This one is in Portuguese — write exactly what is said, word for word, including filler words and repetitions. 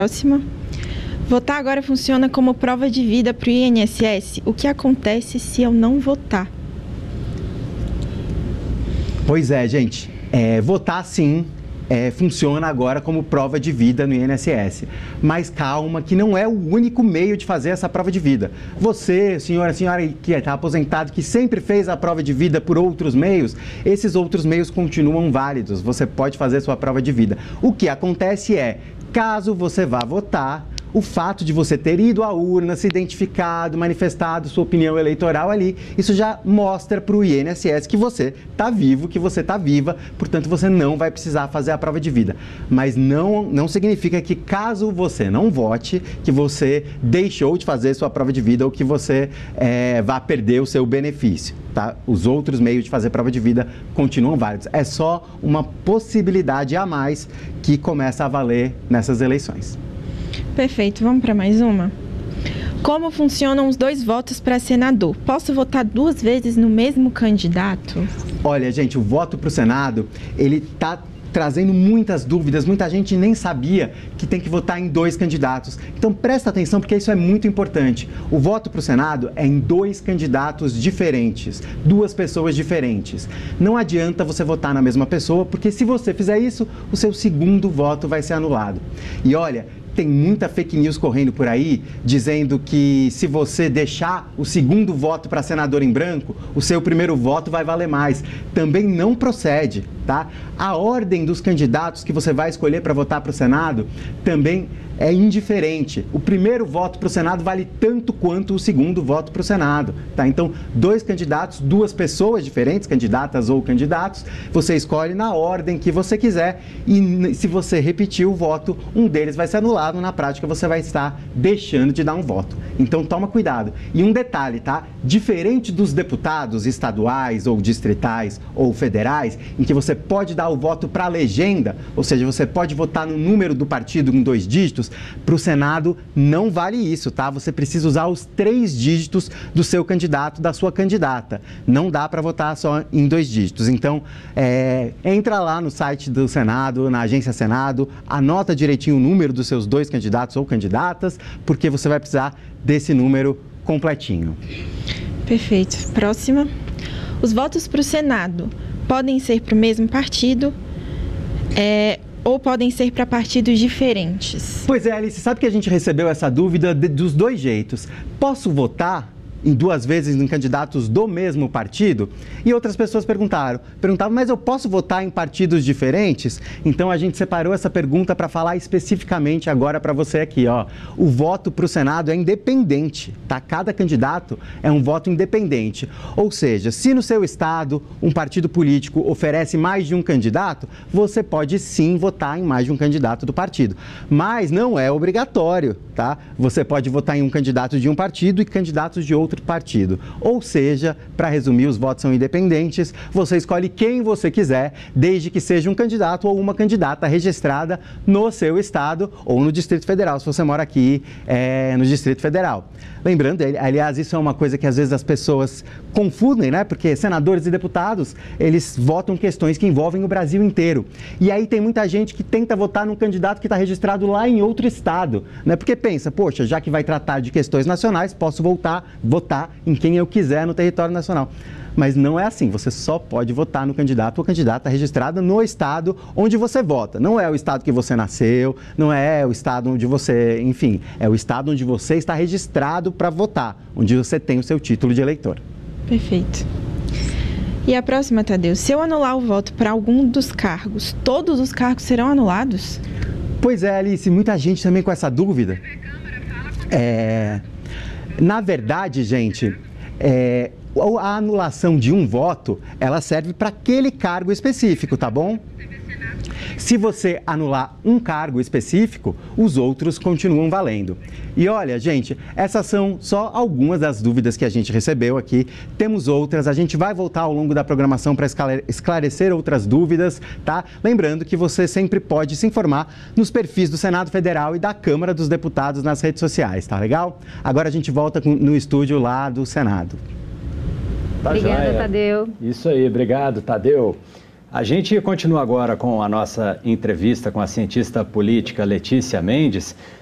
Próxima. Votar agora funciona como prova de vida para o I N S S. O que acontece se eu não votar? Pois é, gente. É, votar sim é, funciona agora como prova de vida no I N S S. Mas calma, que não é o único meio de fazer essa prova de vida. Você, senhora, senhora que está aposentado, que sempre fez a prova de vida por outros meios, esses outros meios continuam válidos. Você pode fazer sua prova de vida. O que acontece é, caso você vá votar, o fato de você ter ido à urna, se identificado, manifestado sua opinião eleitoral ali, isso já mostra para o I N S S que você está vivo, que você está viva, portanto você não vai precisar fazer a prova de vida. Mas não, não significa que caso você não vote, que você deixou de fazer sua prova de vida ou que você é, vá perder o seu benefício. Tá? Os outros meios de fazer prova de vida continuam válidos. É só uma possibilidade a mais que começa a valer nessas eleições. Perfeito, vamos para mais uma? Como funcionam os dois votos para senador? Posso votar duas vezes no mesmo candidato? Olha, gente, o voto para o Senado, ele está trazendo muitas dúvidas, muita gente nem sabia que tem que votar em dois candidatos. Então presta atenção porque isso é muito importante. O voto para o Senado é em dois candidatos diferentes, duas pessoas diferentes. Não adianta você votar na mesma pessoa, porque se você fizer isso, o seu segundo voto vai ser anulado. E olha, tem muita fake news correndo por aí, dizendo que se você deixar o segundo voto para senador em branco, o seu primeiro voto vai valer mais. Também não procede, tá? A ordem dos candidatos que você vai escolher para votar para o Senado também é indiferente. O primeiro voto para o Senado vale tanto quanto o segundo voto para o Senado, tá? Então, dois candidatos, duas pessoas diferentes, candidatas ou candidatos, você escolhe na ordem que você quiser e se você repetir o voto, um deles vai ser anulado. Na prática, você vai estar deixando de dar um voto. Então, toma cuidado. E um detalhe, tá? Diferente dos deputados estaduais ou distritais ou federais, em que você pode dar o voto para a legenda, ou seja, você pode votar no número do partido em dois dígitos, para o Senado não vale isso, tá? Você precisa usar os três dígitos do seu candidato, da sua candidata. Não dá para votar só em dois dígitos. Então, é, entra lá no site do Senado, na agência Senado, anota direitinho o número dos seus dois candidatos ou candidatas, porque você vai precisar desse número completinho. Perfeito. Próxima. Os votos para o Senado podem ser para o mesmo partido é, ou podem ser para partidos diferentes? Pois é, Alice, sabe que a gente recebeu essa dúvida de, dos dois jeitos. Posso votar em duas vezes em candidatos do mesmo partido? E outras pessoas perguntaram, perguntavam, mas eu posso votar em partidos diferentes? Então a gente separou essa pergunta para falar especificamente agora para você aqui, ó. O voto para o Senado é independente, tá? Cada candidato é um voto independente. Ou seja, se no seu estado um partido político oferece mais de um candidato, você pode sim votar em mais de um candidato do partido. Mas não é obrigatório, tá? Você pode votar em um candidato de um partido e candidatos de outro partido. Ou seja, para resumir, os votos são independentes, você escolhe quem você quiser, desde que seja um candidato ou uma candidata registrada no seu estado ou no Distrito Federal, se você mora aqui é, no Distrito Federal. Lembrando, aliás, isso é uma coisa que às vezes as pessoas confundem, né? Porque senadores e deputados, eles votam questões que envolvem o Brasil inteiro. E aí tem muita gente que tenta votar num candidato que está registrado lá em outro estado, né? Porque pensa, poxa, já que vai tratar de questões nacionais, posso voltar, votar em quem eu quiser no território nacional. Mas não é assim, você só pode votar no candidato ou candidata registrada no estado onde você vota. Não é o estado que você nasceu, não é o estado onde você, enfim, é o estado onde você está registrado para votar, onde você tem o seu título de eleitor. Perfeito. E a próxima, Tadeu, se eu anular o voto para algum dos cargos, todos os cargos serão anulados? Pois é, Alice, muita gente também com essa dúvida. É... Na verdade, gente, é... a anulação de um voto, ela serve para aquele cargo específico, tá bom? Se você anular um cargo específico, os outros continuam valendo. E olha, gente, essas são só algumas das dúvidas que a gente recebeu aqui. Temos outras, a gente vai voltar ao longo da programação para esclarecer outras dúvidas, tá? Lembrando que você sempre pode se informar nos perfis do Senado Federal e da Câmara dos Deputados nas redes sociais, tá legal? Agora a gente volta no estúdio lá do Senado. Tá Obrigada, joia. Tadeu. Isso aí, obrigado, Tadeu. A gente continua agora com a nossa entrevista com a cientista política Letícia Mendes.